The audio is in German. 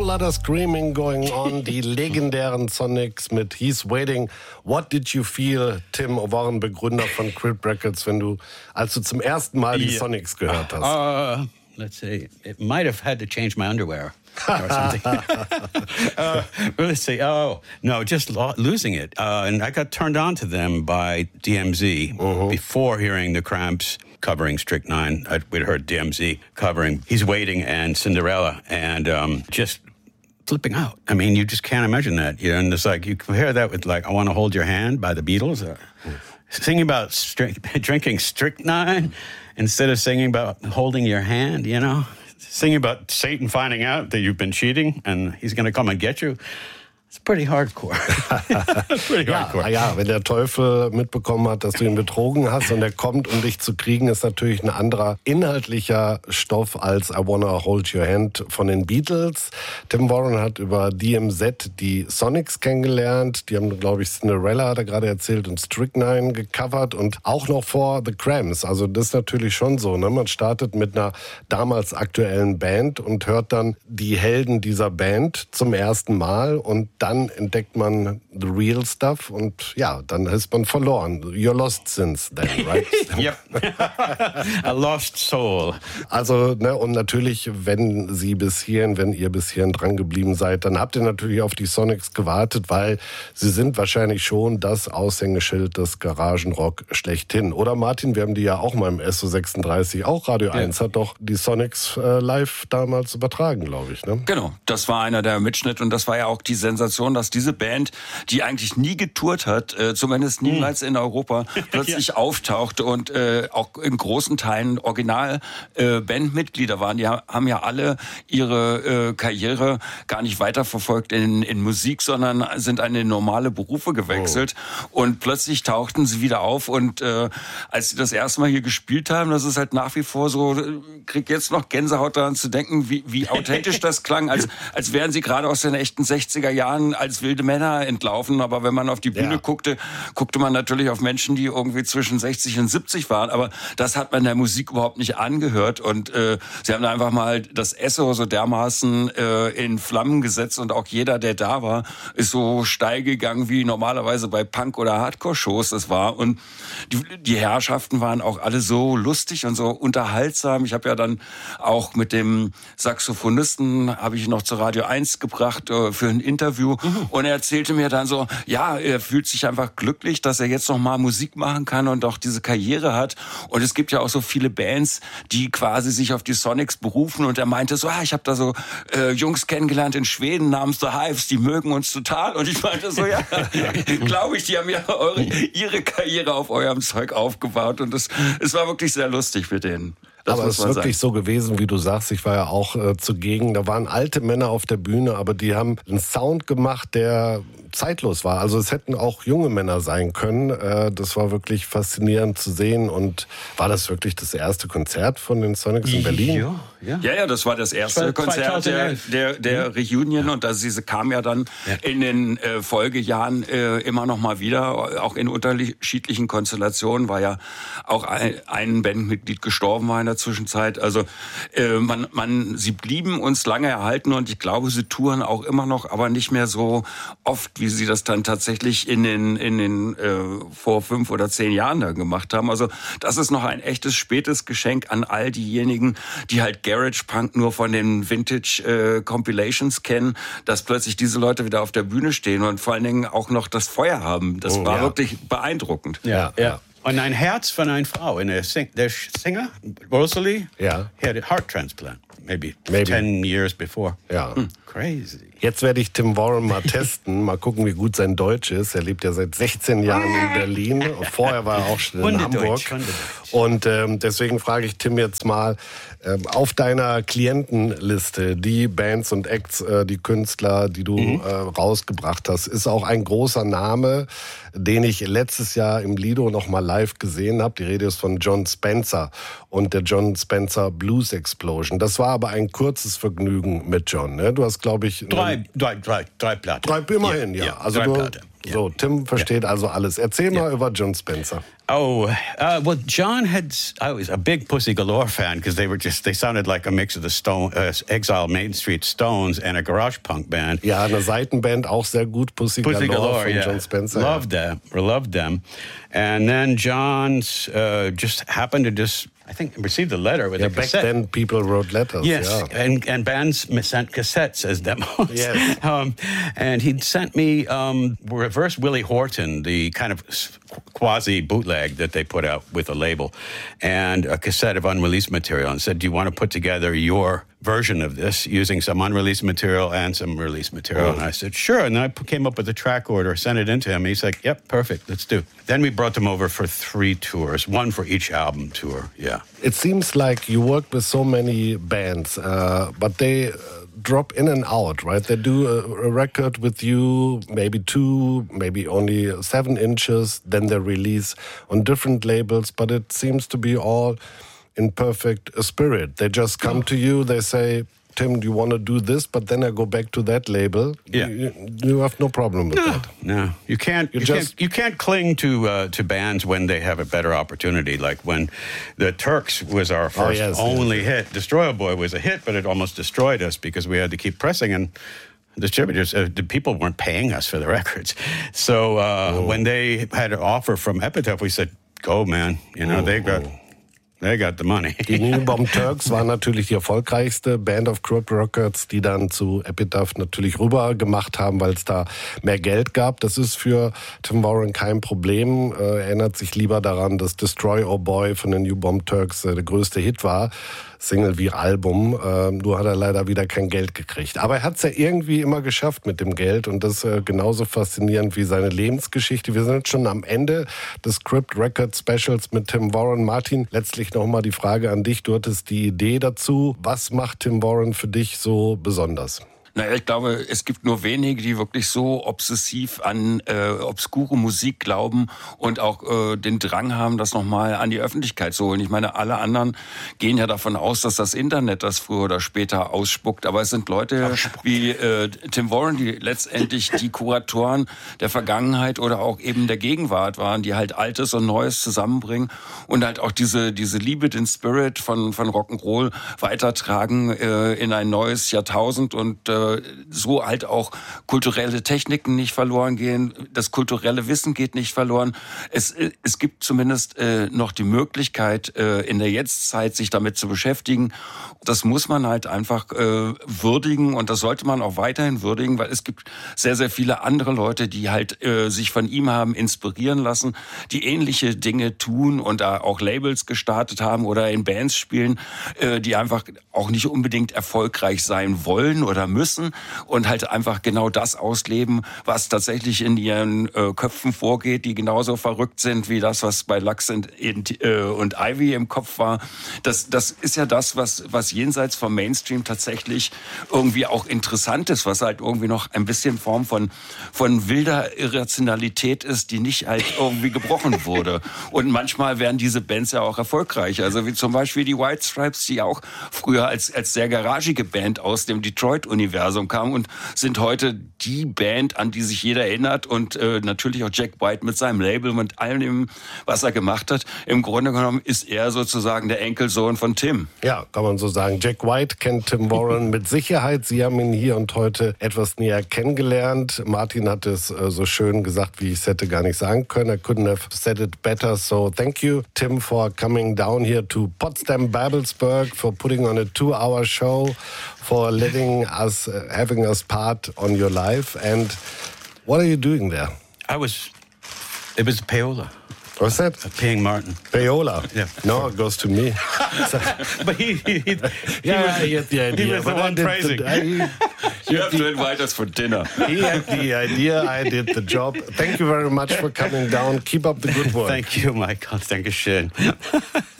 lot of screaming going on. Die legendären Sonics mit He's Waiting. What did you feel, Tim Warren, Begründer von Crypt Records, als du zum ersten Mal die Sonics gehört hast? Let's see. It might have had to change my underwear or something. Let's see. Oh, no, just losing it. And I got turned on to them by DMZ before hearing the Cramps covering Strychnine. We'd heard DMZ covering He's Waiting and Cinderella, and just flipping out. I mean, you just can't imagine that. You know, and it's like you compare that with like I Want to Hold Your Hand by the Beatles. Singing about drinking Strychnine instead of singing about holding your hand, you know? Singing about Satan finding out that you've been cheating and he's going to come and get you. It's pretty hardcore. Ja, wenn der Teufel mitbekommen hat, dass du ihn betrogen hast und er kommt, um dich zu kriegen, ist natürlich ein anderer inhaltlicher Stoff als I Wanna Hold Your Hand von den Beatles. Tim Warren hat über DMZ die Sonics kennengelernt. Die haben, glaube ich, Cinderella, hat er gerade erzählt, und Strychnine gecovert und auch noch vor The Cramps. Also das ist natürlich schon so, ne? Man startet mit einer damals aktuellen Band und hört dann die Helden dieser Band zum ersten Mal und dann entdeckt man the real stuff und ja, dann ist man verloren. You're lost since then, right? Yep. A lost soul. Also, ne, und natürlich, wenn ihr bis hierhin dran geblieben seid, dann habt ihr natürlich auf die Sonics gewartet, weil sie sind wahrscheinlich schon das Aushängeschild des Garagenrock schlechthin. Oder Martin, wir haben die ja auch mal im SO36, auch Radio 1 hat doch die Sonics live damals übertragen, glaube ich, ne? Genau, das war einer der Mitschnitte und das war ja auch die Sensation, dass diese Band, die eigentlich nie getourt hat, zumindest niemals in Europa, plötzlich auftauchte und auch in großen Teilen original Bandmitglieder waren. Die haben ja alle ihre Karriere gar nicht weiterverfolgt in Musik, sondern sind an normale Berufe gewechselt. Und plötzlich tauchten sie wieder auf und als sie das erste Mal hier gespielt haben, das ist halt nach wie vor so, krieg jetzt noch Gänsehaut daran zu denken, wie authentisch das klang, als wären sie gerade aus den echten 60er Jahren als wilde Männer entlaufen, aber wenn man auf die Bühne guckte man natürlich auf Menschen, die irgendwie zwischen 60 und 70 waren, aber das hat man der Musik überhaupt nicht angehört und sie haben da einfach mal das Esso so dermaßen in Flammen gesetzt und auch jeder, der da war, ist so steil gegangen, wie normalerweise bei Punk- oder Hardcore-Shows das war und die Herrschaften waren auch alle so lustig und so unterhaltsam. Ich habe ja dann auch mit dem Saxophonisten, habe ich noch zu Radio 1 gebracht für ein Interview. Und er erzählte mir dann so, ja, er fühlt sich einfach glücklich, dass er jetzt noch mal Musik machen kann und auch diese Karriere hat. Und es gibt ja auch so viele Bands, die quasi sich auf die Sonics berufen. Und er meinte so, ich habe da so Jungs kennengelernt in Schweden namens The Hives, die mögen uns total. Und ich meinte so, ja, glaube ich, die haben ja ihre Karriere auf eurem Zeug aufgebaut. Und es war wirklich sehr lustig mit denen. Aber es ist wirklich so gewesen, wie du sagst. Ich war ja auch zugegen. Da waren alte Männer auf der Bühne, aber die haben einen Sound gemacht, der zeitlos war. Also es hätten auch junge Männer sein können. Das war wirklich faszinierend zu sehen. Und war das wirklich das erste Konzert von den Sonics in Berlin? Ja, das war das erste Konzert der Reunion. Und diese kam ja dann in den Folgejahren immer noch mal wieder, auch in unterschiedlichen Konstellationen, weil ja auch ein Bandmitglied gestorben war in der Zwischenzeit. Also sie blieben uns lange erhalten und ich glaube, sie touren auch immer noch, aber nicht mehr so oft, wie sie das dann tatsächlich in den vor 5 oder 10 Jahren da gemacht haben. Also das ist noch ein echtes spätes Geschenk an all diejenigen, die halt Garage Punk nur von den Vintage Compilations kennen, dass plötzlich diese Leute wieder auf der Bühne stehen und vor allen Dingen auch noch das Feuer haben. Das war wirklich beeindruckend. Ja. Und ein Herz von einer Frau. Der Singer, Rosalie, had a heart transplant. Maybe 10 years before. Ja. Crazy. Jetzt werde ich Tim Warren mal testen, mal gucken, wie gut sein Deutsch ist. Er lebt ja seit 16 Jahren in Berlin. Vorher war er auch schon in Hamburg. Und deswegen frage ich Tim jetzt mal, auf deiner Klientenliste, die Bands und Acts, die Künstler, die du rausgebracht hast, ist auch ein großer Name, den ich letztes Jahr im Lido noch mal live gesehen habe. Die Rede ist von Jon Spencer und der Jon Spencer Blues Explosion. Das war aber ein kurzes Vergnügen mit Jon. Ne? Du hast, glaube ich... Drei Platten. Immerhin, ja. Also So, Tim versteht also alles. Erzähl mal über Jon Spencer. Oh, well, John I was a big Pussy Galore fan because they sounded like a mix of the Exile Main Street Stones and a garage punk band. Ja, eine Seitenband, auch sehr gut, Pussy Galore von Jon Spencer. Loved them. And then John just happened to I think received a letter with a cassette. Back then people wrote letters. Yes, yeah. and bands sent cassettes as demos. Yes. And he'd sent me Reverse Willie Horton, the kind of quasi bootleg that they put out with a label, and a cassette of unreleased material, and said, "Do you want to put together your version of this using some unreleased material and some released material?" And I said, "Sure." And then I came up with a track order, sent it in to him. He's like, "Yep, perfect, let's do." Then we brought them over for 3 tours, one for each album tour. Yeah. It seems like you work with so many bands, but they drop in and out, right? They do a record with you, maybe 2, maybe only 7 inches, then they release on different labels, but it seems to be all in perfect spirit. They just come to you, they say, "Tim, do you want to do this?" But then I go back to that label. Yeah. You have no problem with that. No, you can't. You can't cling to bands when they have a better opportunity. Like when the Turks was our first only hit. Destroyer Boy was a hit, but it almost destroyed us because we had to keep pressing and. Distributors, the people weren't paying us for the records. So when they had an offer from Epitaph, we said, "Go, man! You know They got the money." Die New Bomb Turks waren natürlich die erfolgreichste Band of Crypt Records, die dann zu Epitaph natürlich rüber gemacht haben, weil es da mehr Geld gab. Das ist für Tim Warren kein Problem. Erinnert sich lieber daran, dass Destroy Oh Boy von den New Bomb Turks der größte Hit war. Single wie Album. Nur hat er leider wieder kein Geld gekriegt. Aber er hat es ja irgendwie immer geschafft mit dem Geld und das ist genauso faszinierend wie seine Lebensgeschichte. Wir sind jetzt schon am Ende des Crypt Record Specials mit Tim Warren. Martin, letztlich nochmal die Frage an dich. Du hattest die Idee dazu. Was macht Tim Warren für dich so besonders? Naja, ich glaube, es gibt nur wenige, die wirklich so obsessiv an obskure Musik glauben und auch den Drang haben, das nochmal an die Öffentlichkeit zu holen. Ich meine, alle anderen gehen ja davon aus, dass das Internet das früher oder später ausspuckt. Aber es sind Leute wie Tim Warren, die letztendlich die Kuratoren der Vergangenheit oder auch eben der Gegenwart waren, die halt Altes und Neues zusammenbringen und halt auch diese Liebe, den Spirit von Rock'n'Roll weitertragen in ein neues Jahrtausend und so halt auch kulturelle Techniken nicht verloren gehen, das kulturelle Wissen geht nicht verloren. Es gibt zumindest noch die Möglichkeit, in der Jetztzeit sich damit zu beschäftigen. Das muss man halt einfach würdigen und das sollte man auch weiterhin würdigen, weil es gibt sehr, sehr viele andere Leute, die halt sich von ihm haben inspirieren lassen, die ähnliche Dinge tun und da auch Labels gestartet haben oder in Bands spielen, die einfach auch nicht unbedingt erfolgreich sein wollen oder müssen und halt einfach genau das ausleben, was tatsächlich in ihren Köpfen vorgeht, die genauso verrückt sind wie das, was bei Lux und Ivy im Kopf war. Das ist ja das, was jenseits vom Mainstream tatsächlich irgendwie auch interessant ist, was halt irgendwie noch ein bisschen Form von wilder Irrationalität ist, die nicht halt irgendwie gebrochen wurde. Und manchmal werden diese Bands ja auch erfolgreich. Also wie zum Beispiel die White Stripes, die auch früher als sehr garagige Band aus dem Detroit-Universum kam und sind heute die Band, an die sich jeder erinnert und natürlich auch Jack White mit seinem Label und allem, was er gemacht hat. Im Grunde genommen ist er sozusagen der Enkelsohn von Tim. Ja, kann man so sagen. Jack White kennt Tim Warren mit Sicherheit. Sie haben ihn hier und heute etwas näher kennengelernt. Martin hat es so schön gesagt, wie ich es hätte gar nicht sagen können. I couldn't have said it better. So thank you, Tim, for coming down here to Potsdam, Babelsberg, for putting on a 2-hour show, for letting us, having us part on your life. And what are you doing there? It was payola. What's that? Paying Martin. Payola. Yeah. No, it goes to me. But he I get the idea. He was the one praising. You have to invite us for dinner. He had the idea, I did the job. Thank you very much for coming down. Keep up the good work. Thank you, Michael. Dankeschön.